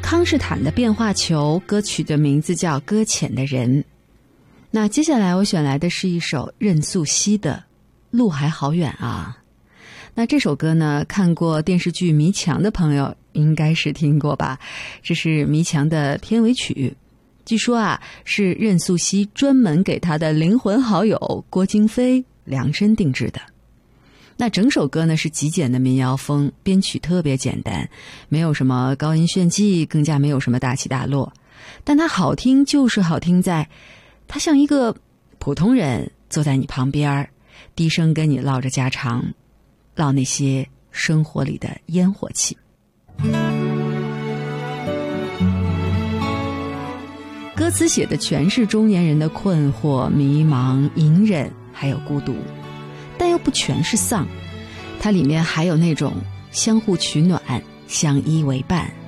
康士坦的变化球，歌曲的名字叫《搁浅的人》。那接下来我选来的是一首任素汐的《路还好远啊》。那这首歌呢，看过电视剧《迷墙》的朋友应该是听过吧，这是《迷墙》的片尾曲。据说啊，是任素汐专门给她的灵魂好友郭京飞量身定制的。那整首歌呢是极简的民谣风，编曲特别简单，没有什么高音炫技，更加没有什么大起大落。但它好听就是好听在，它像一个普通人坐在你旁边，低声跟你唠着家常，唠那些生活里的烟火气。歌词写的全是中年人的困惑、迷茫、隐忍，还有孤独，但又不全是丧，它里面还有那种相互取暖、相依为伴，